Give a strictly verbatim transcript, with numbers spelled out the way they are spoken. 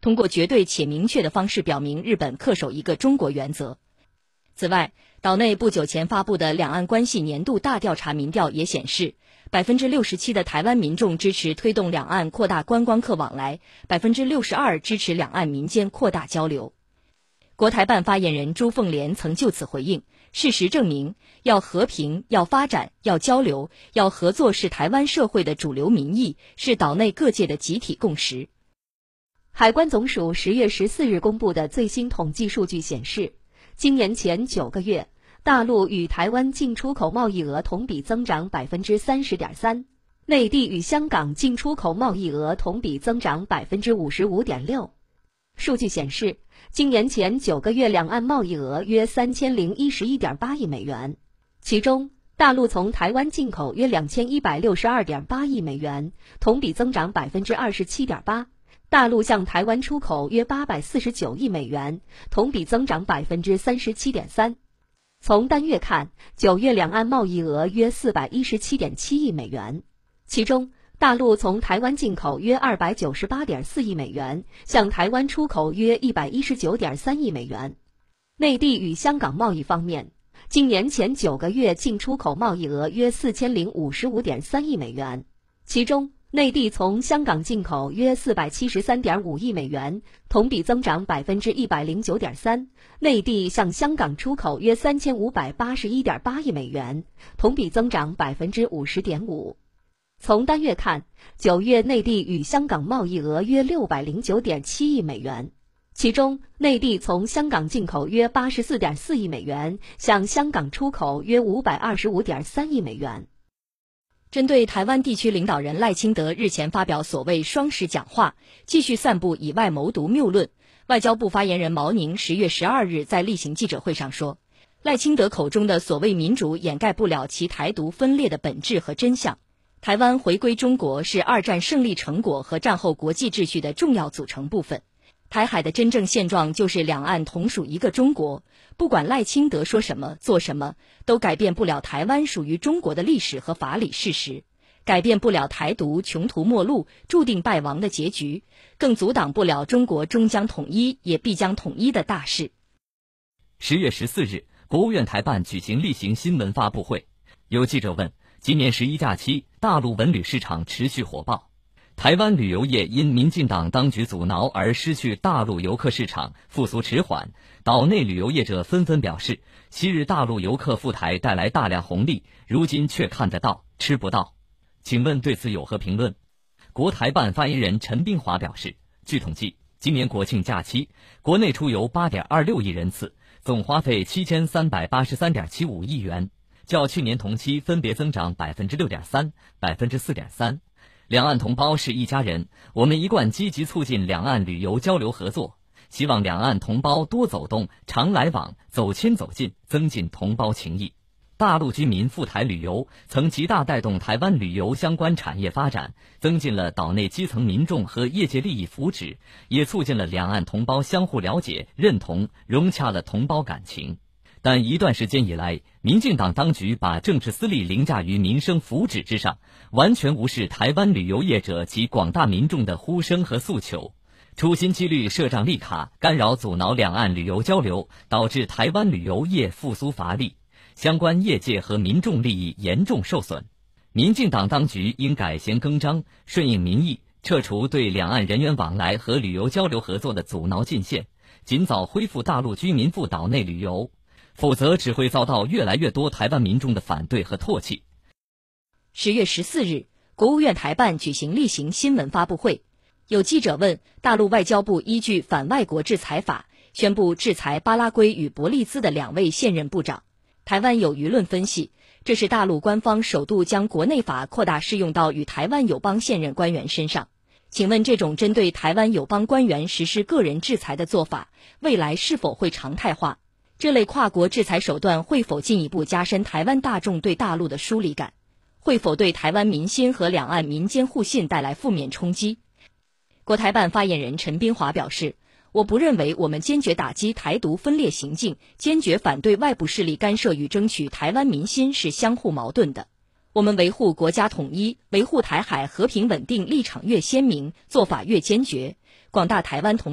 通过绝对且明确的方式表明日本恪守一个中国原则。此外，岛内不久前发布的两岸关系年度大调查民调也显示， 百分之六十七 的台湾民众支持推动两岸扩大观光客往来， 百分之六十二 支持两岸民间扩大交流。国台办发言人朱凤莲曾就此回应，事实证明，要和平、要发展、要交流、要合作是台湾社会的主流民意，是岛内各界的集体共识。 海关总署十月十四日公布的最新统计数据显示，今年前九个月，大陆与台湾进出口贸易额同比增长 百分之三十点三， 内地与香港进出口贸易额同比增长 百分之五十五点六。 数据显示，今年前九个月两岸贸易额约 三千零一十一点八亿美元，其中大陆从台湾进口约 两千一百六十二点八亿美元，同比增长 百分之二十七点八， 大陆向台湾出口约八百四十九亿美元，同比增长 百分之三十七点三。从单月看，九月两岸贸易额约 四百一十七点七亿美元，其中大陆从台湾进口约 二百九十八点四亿美元，向台湾出口约 一百一十九点三亿美元。内地与香港贸易方面，今年前九个月进出口贸易额约 四千零五十五点三亿美元，其中内地从香港进口约 四百七十三点五亿美元，同比增长 百分之一百零九点三， 内地向香港出口约 三千五百八十一点八亿美元，同比增长 百分之五十点五。从单月看，九月内地与香港贸易额约 六百零九点七亿美元，其中内地从香港进口约 八十四点四亿美元，向香港出口约 五百二十五点三亿美元。 针对台湾地区领导人赖清德日前发表所谓双十讲话，继续散布以外谋独谬论，外交部发言人毛宁十月十二日在例行记者会上说，赖清德口中的所谓民主掩盖不了其台独分裂的本质和真相。台湾回归中国是二战胜利成果和战后国际秩序的重要组成部分。台海的真正现状就是两岸同属一个中国，不管赖清德说什么做什么，都改变不了台湾属于中国的历史和法理事实，改变不了台独穷途末路注定败亡的结局，更阻挡不了中国终将统一也必将统一的大势。 十月十四日，国务院台办举行例行新闻发布会，有记者问，今年十一假期大陆文旅市场持续火爆，台湾旅游业因民进党当局阻挠而失去大陆游客市场，复苏迟缓，岛内旅游业者纷纷表示，昔日大陆游客赴台带来大量红利，如今却看得到吃不到。请问对此有何评论？国台办发言人陈冰华表示，据统计，今年国庆假期国内出游 八点二六亿人次，总花费 七千三百八十三点七五亿元，较去年同期分别增长 百分之六点三、百分之四点三。两岸同胞是一家人，我们一贯积极促进两岸旅游交流合作，希望两岸同胞多走动、常来往，走亲走近，增进同胞情谊。大陆居民赴台旅游曾极大带动台湾旅游相关产业发展，增进了岛内基层民众和业界利益福祉，也促进了两岸同胞相互了解、认同，融洽了同胞感情。但一段时间以来，民进党当局把政治私利凌驾于民生福祉之上，完全无视台湾旅游业者及广大民众的呼声和诉求，处心积虑设障立卡，干扰阻挠两岸旅游交流，导致台湾旅游业复苏乏力，相关业界和民众利益严重受损。民进党当局应改弦更张，顺应民意，撤除对两岸人员往来和旅游交流合作的阻挠禁限，尽早恢复大陆居民赴岛内旅游，否则只会遭到越来越多台湾民众的反对和唾弃。 十月十四日，国务院台办举行例行新闻发布会，有记者问，大陆外交部依据反外国制裁法宣布制裁巴拉圭与伯利兹的两位现任部长。台湾有舆论分析，这是大陆官方首度将国内法扩大适用到与台湾友邦现任官员身上。请问这种针对台湾友邦官员实施个人制裁的做法，未来是否会常态化？这类跨国制裁手段会否进一步加深台湾大众对大陆的疏离感？会否对台湾民心和两岸民间互信带来负面冲击？国台办发言人陈冰华表示，我不认为我们坚决打击台独分裂行径，坚决反对外部势力干涉与争取台湾民心是相互矛盾的。我们维护国家统一、维护台海和平稳定立场越鲜明，做法越坚决，广大台湾同